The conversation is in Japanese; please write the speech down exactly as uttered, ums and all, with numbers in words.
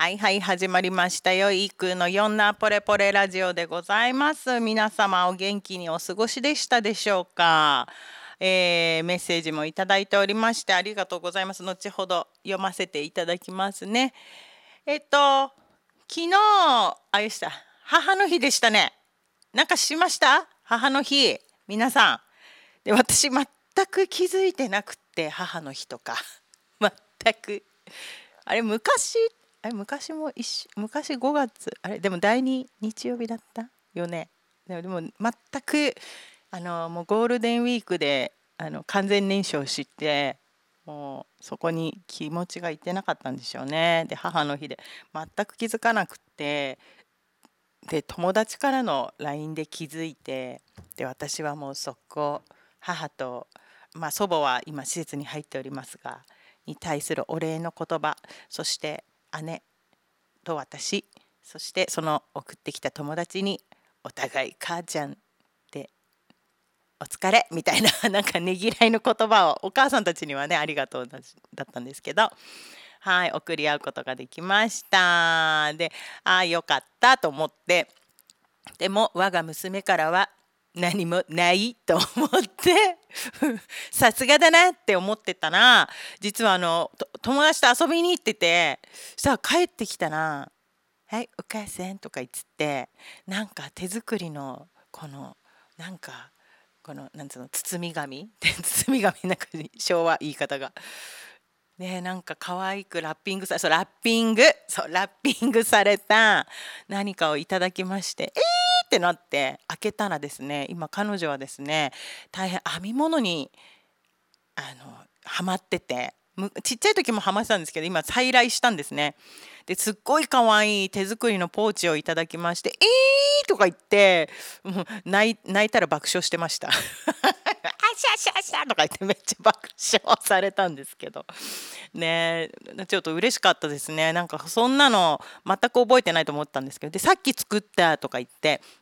はいはい、始まりましたよ。いくのよんなポレポレラジオでございます。皆様お元気にお過ごしでしたでしょうか。えーメッセージもいただいておりましてありがとうございます。後ほど読ませていただきますね。えっと、昨日、あれでした。母の日でしたね。なんかしました母の日。皆さん。で、私全く気づいてなくって母の日とか。全く。あれ昔あれ昔も一緒昔ごがつあれでも第二日曜日だったよね。でもでも全くあのもうゴールデンウィークであの完全燃焼してもうそこに気持ちがいってなかったんでしょうね。で母の日で全く気づかなくってで友達からの ライン で気づいてで私はもう速攻母と、まあ、祖母は今施設に入っておりますがに対するお礼の言葉そして姉と私そしてその送ってきた友達にお互い母ちゃんでお疲れみたいななんかねぎらいの言葉をお母さんたちにはねありがとうだだったんですけどはい送り合うことができましたでああよかったと思ってでも我が娘からは何もないと思ってさすがだなって思ってたら実はあのと友達と遊びに行っててさあ帰ってきたら「はいお母さん」とか言ってなんか手作りのこのなんかこのなんつうの包み紙包み紙なんか昭和言い方がねなんか可愛くラッピングさそうラッピングそうラッピングされた何かをいただきましてえーってなって開けたらですね今彼女はですね大変編み物にあのハマっててむちっちゃい時もハマってたんですけど今再来したんですね。ですっごい可愛い手作りのポーチをいただきまして「えー!」とか言ってもう泣い泣いたら爆笑してました。あしゃしゃしゃとか言ってめっちゃ爆笑されたんですけどねえちょっと嬉しかったですね。なんかそんなの全く覚えてないと思ったんですけどでさっき作ったとか言って